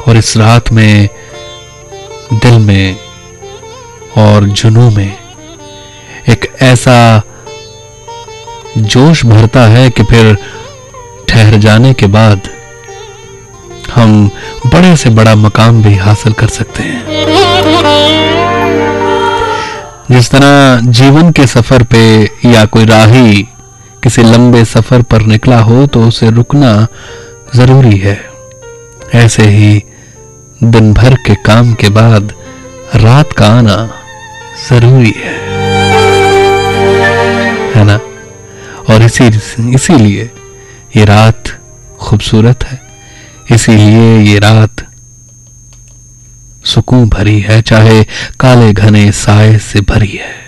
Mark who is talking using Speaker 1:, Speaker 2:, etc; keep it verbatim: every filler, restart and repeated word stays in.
Speaker 1: और इस रात में दिल में और जुनून में एक ऐसा जोश भरता है कि फिर ठहर जाने के बाद हम बड़े से बड़ा मकाम भी हासिल कर सकते हैं। जिस तरह जीवन के सफर पे या कोई राही किसी लंबे सफर पर निकला हो तो उसे रुकना जरूरी है, ऐसे ही दिन भर के काम के बाद रात का आना जरूरी है, है ना। और इसी इसीलिए ये रात खूबसूरत है, इसीलिए ये रात सुकून भरी है, चाहे काले घने साए से भरी है।